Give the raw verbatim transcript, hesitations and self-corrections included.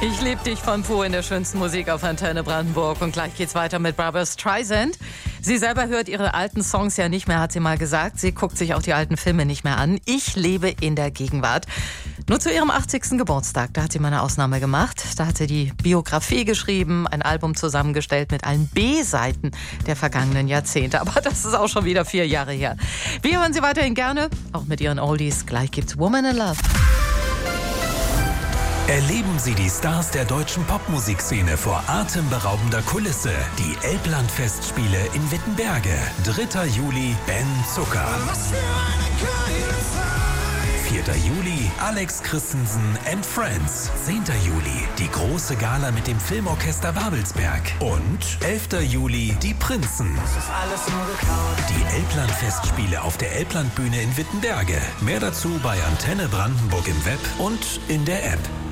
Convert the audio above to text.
Ich lieb dich von pur in der schönsten Musik auf Antenne Brandenburg. Und gleich geht's weiter mit Barbra Streisand. Sie selber hört ihre alten Songs ja nicht mehr, hat sie mal gesagt. Sie guckt sich auch die alten Filme nicht mehr an. Ich lebe in der Gegenwart. Nur zu ihrem achtzigsten Geburtstag, da hat sie mal eine Ausnahme gemacht. Da hat sie die Biografie geschrieben, ein Album zusammengestellt mit allen B-Seiten der vergangenen Jahrzehnte. Aber das ist auch schon wieder vier Jahre her. Wir hören sie weiterhin gerne, auch mit ihren Oldies. Gleich gibt's Woman in Love. Erleben Sie die Stars der deutschen Popmusikszene vor atemberaubender Kulisse. Die Elbland-Festspiele in Wittenberge. dritter Juli, Ben Zucker. vierter Juli, Alex Christensen and Friends. zehnter Juli, die große Gala mit dem Filmorchester Babelsberg. Und elfter Juli, die Prinzen. Die Elbland-Festspiele auf der Elblandbühne in Wittenberge. Mehr dazu bei Antenne Brandenburg im Web und in der App.